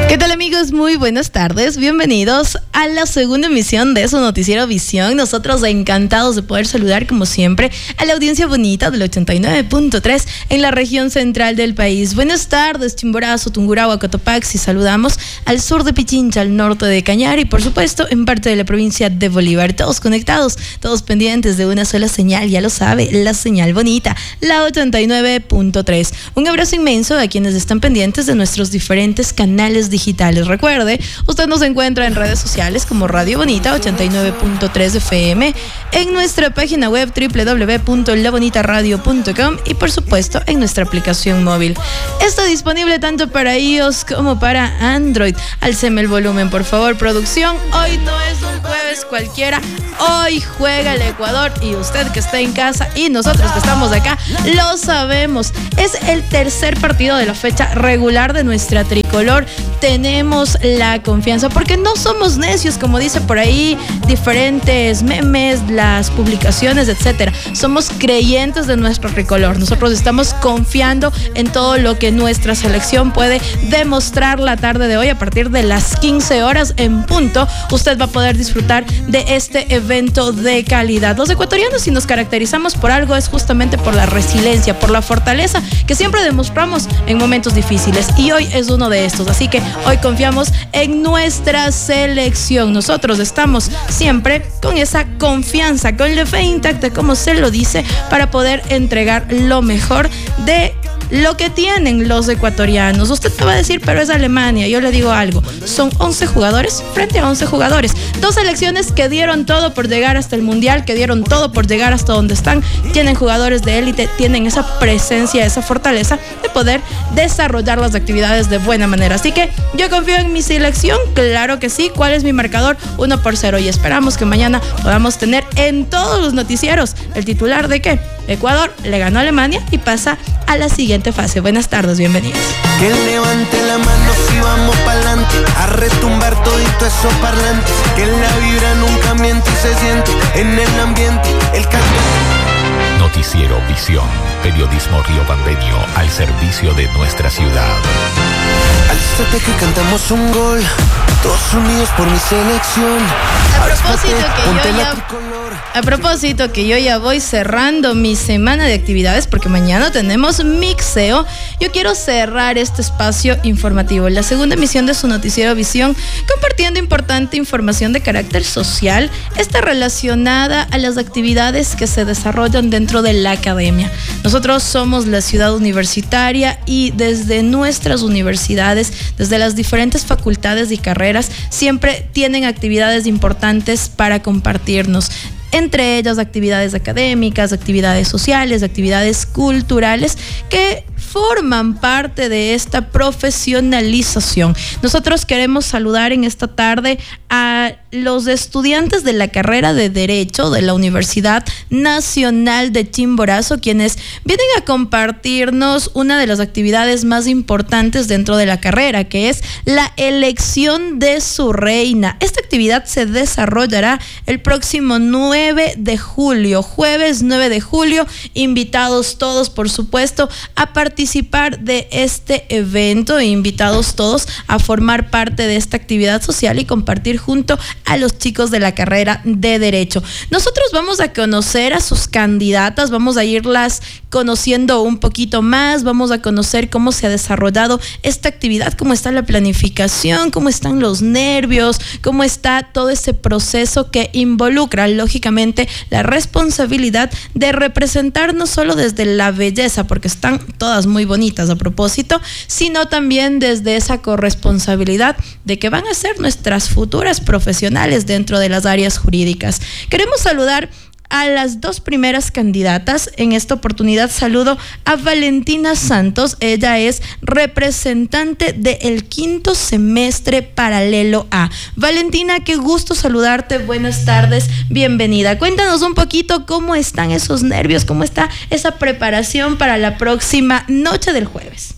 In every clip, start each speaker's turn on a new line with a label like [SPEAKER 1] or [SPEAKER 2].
[SPEAKER 1] ¿Qué tal, amigos? Muy buenas tardes. Bienvenidos a la segunda emisión de su noticiero Visión. Nosotros encantados de poder saludar, como siempre, a la audiencia bonita del 89.3 en la región central del país. Buenas tardes, Chimborazo, Tungurahua, Cotopaxi. Saludamos al sur de Pichincha, al norte de Cañar y, por supuesto, en parte de la provincia de Bolívar. Todos conectados, todos pendientes de una sola señal, ya lo sabe, la señal bonita, la 89.3. Un abrazo inmenso a quienes están pendientes de nuestros diferentes canales digitales. Recuerde, usted nos encuentra en redes sociales como Radio Bonita 89.3 FM, en nuestra página web www.labonitaradio.com y, por supuesto, en nuestra aplicación móvil. Está disponible tanto para iOS como para Android. Alceme el volumen, por favor, producción. Hoy no es un jueves cualquiera. Hoy juega el Ecuador y usted que está en casa y nosotros que estamos acá lo sabemos. Es el tercer partido de la fecha regular de nuestra tricolor. Tenemos la confianza porque no somos necios, como dice por ahí diferentes memes, las publicaciones, etcétera. Somos creyentes de nuestro tricolor. Nosotros estamos confiando en todo lo que nuestra selección puede demostrar la tarde de hoy. A partir de las 15 horas en punto, usted va a poder disfrutar de este evento de calidad. Los ecuatorianos, si nos caracterizamos por algo, es justamente por la resiliencia, por la fortaleza que siempre demostramos en momentos difíciles, y hoy es uno de estos. Así que hoy confiamos en nuestra selección. Nosotros estamos siempre con esa confianza, con la fe intacta, como se lo dice, para poder entregar lo mejor de lo que tienen los ecuatorianos. Usted me va a decir, pero es Alemania. Yo le digo algo, son 11 jugadores frente a 11 jugadores. Dos selecciones que dieron todo por llegar hasta el Mundial, que dieron todo por llegar hasta donde están. Tienen jugadores de élite, tienen esa presencia, esa fortaleza de poder desarrollar las actividades de buena manera. Así que yo confío en mi selección, claro que sí. ¿Cuál es mi marcador? 1-0, y esperamos que mañana podamos tener en todos los noticieros el titular de que Ecuador le ganó a Alemania y pasa a la siguiente fase. Buenas tardes, bienvenidos.
[SPEAKER 2] Que levante la mano si vamos pa'lante, a retumbar todito esos parlantes, que la vibra nunca miente y se siente en el ambiente, el canto.
[SPEAKER 3] Noticiero Visión, periodismo riobambeño al servicio de nuestra ciudad.
[SPEAKER 2] Alzate que cantamos un gol, todos unidos por mi selección.
[SPEAKER 1] A propósito que yo ya voy cerrando mi semana de actividades porque mañana tenemos mixeo. Yo quiero cerrar este espacio informativo, la segunda emisión de su noticiero Visión, compartiendo importante información de carácter social, esta relacionada a las actividades que se desarrollan dentro de la academia. Nosotros somos la ciudad universitaria y desde nuestras universidades, desde las diferentes facultades y carreras, siempre tienen actividades importantes para compartirnos. Entre ellas actividades académicas, actividades sociales, actividades culturales que forman parte de esta profesionalización. Nosotros queremos saludar en esta tarde a los estudiantes de la carrera de Derecho de la Universidad Nacional de Chimborazo, quienes vienen a compartirnos una de las actividades más importantes dentro de la carrera, que es la elección de su reina. Esta actividad se desarrollará el próximo 9 de julio, jueves 9 de julio. Invitados todos, por supuesto, a participar de este evento, e invitados todos a formar parte de esta actividad social y compartir junto a los chicos de la carrera de Derecho. Nosotros vamos a conocer a sus candidatas, vamos a irlas conociendo un poquito más, vamos a conocer cómo se ha desarrollado esta actividad, cómo está la planificación, cómo están los nervios, cómo está todo ese proceso que involucra, lógicamente, la responsabilidad de representar no solo desde la belleza, porque están todas muy bonitas a propósito, sino también desde esa corresponsabilidad de que van a ser nuestras futuras profesionales dentro de las áreas jurídicas. Queremos saludar a las dos primeras candidatas. En esta oportunidad saludo a Valentina Santos. Ella es representante del quinto semestre paralelo A. Valentina, qué gusto saludarte. Buenas tardes, bienvenida. Cuéntanos un poquito cómo están esos nervios, cómo está esa preparación para la próxima noche del jueves.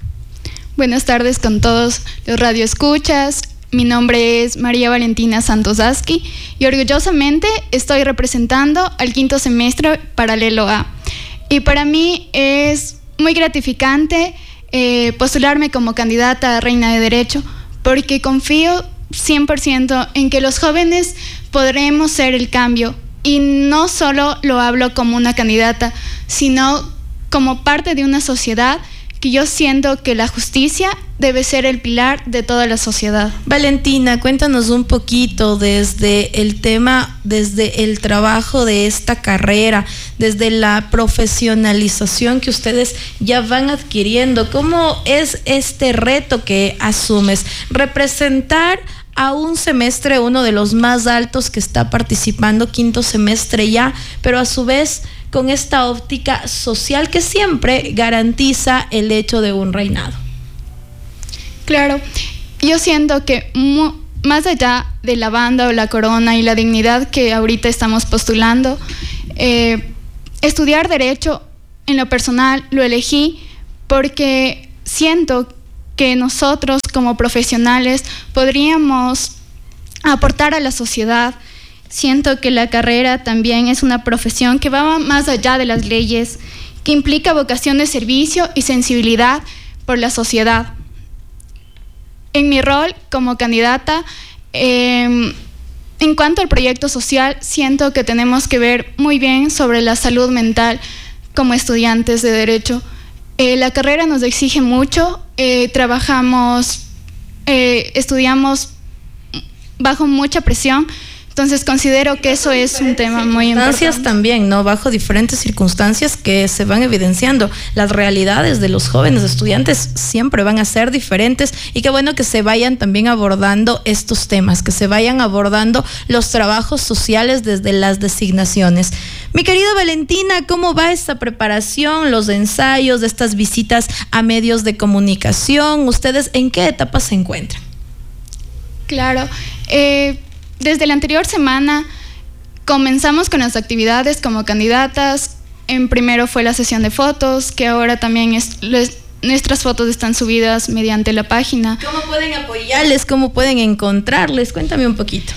[SPEAKER 4] Buenas tardes con todos los radioescuchas. Mi nombre es María Valentina Santos Asqui y orgullosamente estoy representando al quinto semestre paralelo A. Y para mí es muy gratificante postularme como candidata a Reina de Derecho, porque confío 100% en que los jóvenes podremos ser el cambio. Y no solo lo hablo como una candidata, sino como parte de una sociedad que yo siento que la justicia debe ser el pilar de toda la sociedad.
[SPEAKER 1] Valentina, cuéntanos un poquito desde el tema, desde el trabajo de esta carrera, desde la profesionalización que ustedes ya van adquiriendo. ¿Cómo es este reto que asumes? Representar a un semestre, uno de los más altos que está participando, quinto semestre ya, pero a su vez con esta óptica social que siempre garantiza el hecho de un reinado.
[SPEAKER 4] Claro, yo siento que más allá de la banda o la corona y la dignidad que ahorita estamos postulando, estudiar Derecho en lo personal lo elegí porque siento que nosotros como profesionales podríamos aportar a la sociedad. Siento que la carrera también es una profesión que va más allá de las leyes, que implica vocación de servicio y sensibilidad por la sociedad. En mi rol como candidata, en cuanto al proyecto social, siento que tenemos que ver muy bien sobre la salud mental como estudiantes de Derecho. La carrera nos exige mucho, estudiamos bajo mucha presión, entonces considero que eso es un tema muy importante.
[SPEAKER 1] También, ¿no? Bajo diferentes circunstancias que se van evidenciando. Las realidades de los jóvenes estudiantes siempre van a ser diferentes y qué bueno que se vayan también abordando estos temas, que se vayan abordando los trabajos sociales desde las designaciones. Mi querida Valentina, ¿cómo va esta preparación, los ensayos de estas visitas a medios de comunicación? ¿Ustedes en qué etapa se encuentran?
[SPEAKER 4] Claro, desde la anterior semana comenzamos con las actividades como candidatas. Primero fue la sesión de fotos, que ahora también nuestras fotos están subidas mediante la página.
[SPEAKER 1] ¿Cómo pueden apoyarles? ¿Cómo pueden encontrarles? Cuéntame un poquito.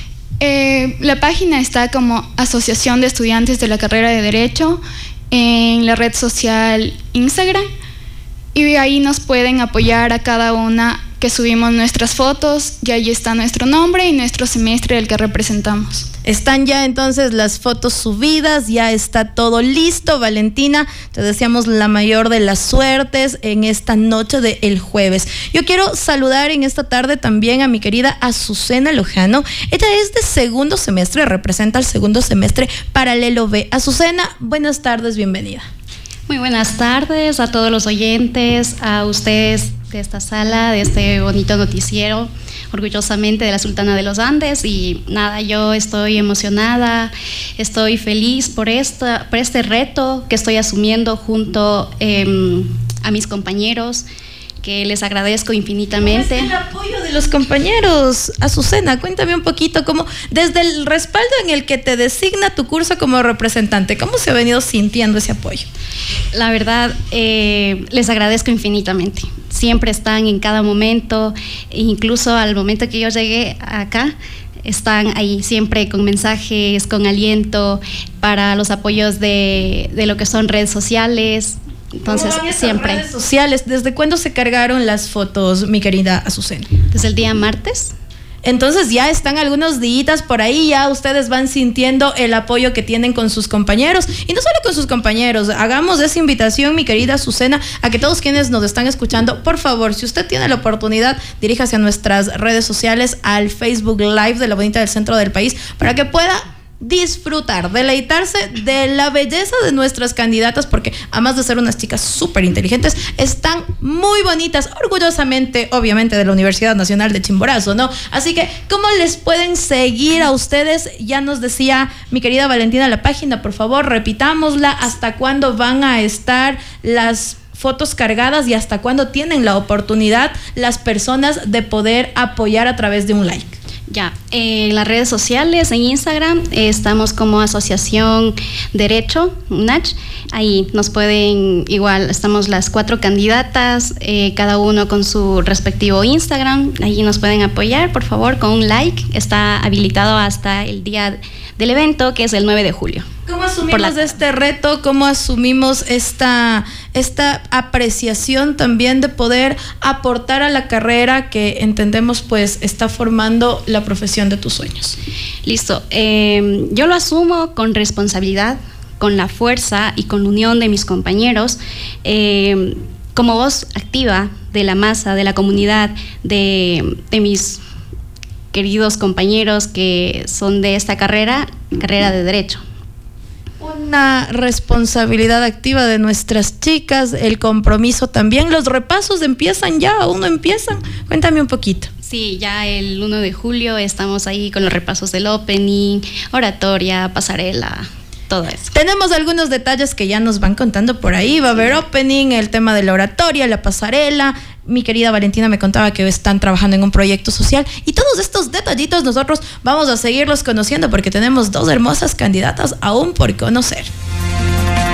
[SPEAKER 4] La página está como Asociación de Estudiantes de la Carrera de Derecho en la red social Instagram, y ahí nos pueden apoyar a cada una que subimos nuestras fotos, y ahí está nuestro nombre y nuestro semestre del que representamos.
[SPEAKER 1] Están ya entonces las fotos subidas, ya está todo listo. Valentina, te deseamos la mayor de las suertes en esta noche del jueves. Yo quiero saludar en esta tarde también a mi querida Azucena Lojano. Ella es de segundo semestre, representa el segundo semestre paralelo B. Azucena, buenas tardes, bienvenida.
[SPEAKER 5] Muy buenas tardes a todos los oyentes, a ustedes de esta sala, de este bonito noticiero, orgullosamente de la Sultana de los Andes. Y nada, yo estoy emocionada, estoy feliz por este reto que estoy asumiendo junto a mis compañeros, que les agradezco infinitamente.
[SPEAKER 1] ¿Cómo es el apoyo de los compañeros? Azucena, cuéntame un poquito cómo, desde el respaldo en el que te designa tu curso como representante, ¿cómo se ha venido sintiendo ese apoyo?
[SPEAKER 5] La verdad, les agradezco infinitamente. Siempre están en cada momento, incluso al momento que yo llegué acá, están ahí siempre con mensajes, con aliento para los apoyos de lo que son redes sociales. Entonces, siempre.
[SPEAKER 1] Redes sociales, ¿desde cuándo se cargaron las fotos, mi querida Azucena?
[SPEAKER 5] Desde el día martes.
[SPEAKER 1] Entonces ya están algunos días por ahí, ya ustedes van sintiendo el apoyo que tienen con sus compañeros, y no solo con sus compañeros. Hagamos esa invitación, mi querida Azucena, a que todos quienes nos están escuchando, por favor, si usted tiene la oportunidad, diríjase a nuestras redes sociales, al Facebook Live de La Bonita del Centro del País, para que pueda disfrutar, deleitarse de la belleza de nuestras candidatas, porque además de ser unas chicas súper inteligentes, están muy bonitas, orgullosamente, obviamente, de la Universidad Nacional de Chimborazo, ¿no? Así que, ¿cómo les pueden seguir a ustedes? Ya nos decía mi querida Valentina la página, por favor, repitámosla. ¿Hasta cuándo van a estar las fotos cargadas y hasta cuándo tienen la oportunidad las personas de poder apoyar a través de un like?
[SPEAKER 5] Ya, en las redes sociales, en Instagram, estamos como Asociación Derecho, UNACH. Ahí nos pueden, igual, estamos las 4 candidatas, cada uno con su respectivo Instagram. Ahí nos pueden apoyar, por favor, con un like. Está habilitado hasta el día del evento, que es el 9 de julio.
[SPEAKER 1] ¿Cómo asumimos este reto? ¿Cómo asumimos esta apreciación también de poder aportar a la carrera que entendemos pues está formando la profesión de tus sueños?
[SPEAKER 5] Listo. Yo lo asumo con responsabilidad, con la fuerza y con la unión de mis compañeros. Como voz activa de la masa, de la comunidad, de mis queridos compañeros que son de esta carrera de Derecho.
[SPEAKER 1] Una responsabilidad activa de nuestras chicas, el compromiso también. Los repasos empiezan ya, aún no empiezan. Cuéntame un poquito.
[SPEAKER 5] Sí, ya el 1 de julio estamos ahí con los repasos del opening, oratoria, pasarela, todo eso.
[SPEAKER 1] Tenemos algunos detalles que ya nos van contando por ahí. Va a haber opening, el tema de la oratoria, la pasarela. Mi querida Valentina me contaba que están trabajando en un proyecto social y todos estos detallitos nosotros vamos a seguirlos conociendo porque tenemos 2 hermosas candidatas aún por conocer.